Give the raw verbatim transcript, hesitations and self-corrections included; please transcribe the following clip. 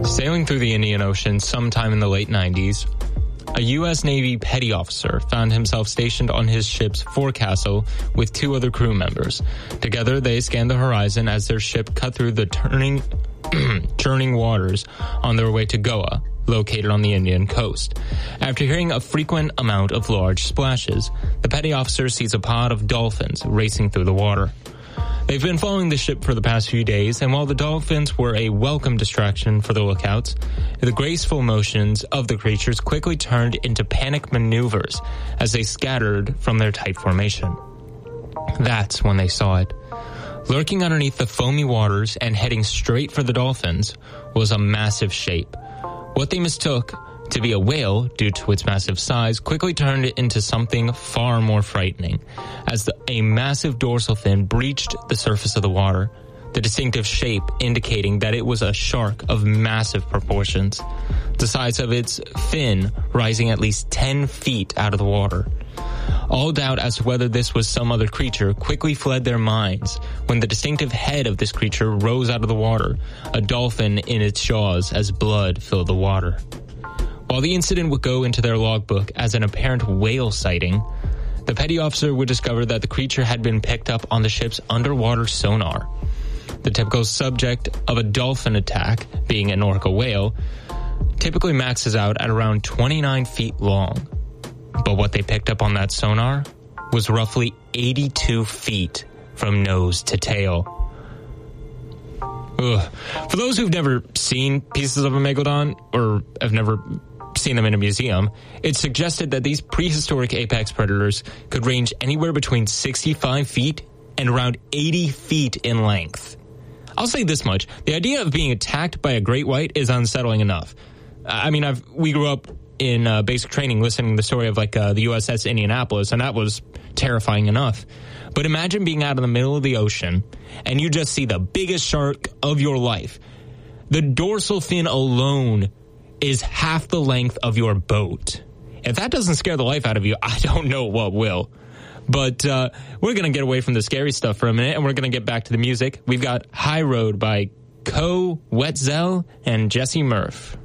Sailing through the Indian Ocean sometime in the late nineties, a U S Navy petty officer found himself stationed on his ship's forecastle with two other crew members. Together, they scanned the horizon as their ship cut through the turning, churning waters on their way to Goa, located on the Indian coast. After hearing a frequent amount of large splashes, the petty officer sees a pod of dolphins racing through the water. They've been following the ship for the past few days, and while the dolphins were a welcome distraction for the lookouts, the graceful motions of the creatures quickly turned into panic maneuvers as they scattered from their tight formation. That's when they saw it. Lurking underneath the foamy waters and heading straight for the dolphins was a massive shape. What they mistook to be a whale due to its massive size quickly turned it into something far more frightening as the, a massive dorsal fin breached the surface of the water, the distinctive shape indicating that it was a shark of massive proportions, the size of its fin rising at least ten feet out of the water. All doubt as to whether this was some other creature quickly fled their minds when the distinctive head of this creature rose out of the water, a dolphin in its jaws as blood filled the water. While the incident would go into their logbook as an apparent whale sighting, the petty officer would discover that the creature had been picked up on the ship's underwater sonar. The typical subject of a dolphin attack, being an orca whale, typically maxes out at around twenty-nine feet long. But what they picked up on that sonar was roughly eighty-two feet from nose to tail. Ugh. For those who've never seen pieces of a megalodon or have never seen them in a museum, it's suggested that these prehistoric apex predators could range anywhere between sixty-five feet and around eighty feet in length. I'll say this much. The idea of being attacked by a great white is unsettling enough. I mean, I've we grew up in uh, basic training listening to the story of like uh, the U S S Indianapolis, and that was terrifying enough. But imagine being out in the middle of the ocean and you just see the biggest shark of your life. The dorsal fin alone is half the length of your boat. If that doesn't scare the life out of you, I don't know what will. But uh, we're going to get away from the scary stuff for a minute, and we're going to get back to the music. We've got High Road by Co Wetzel and Jesse Murph.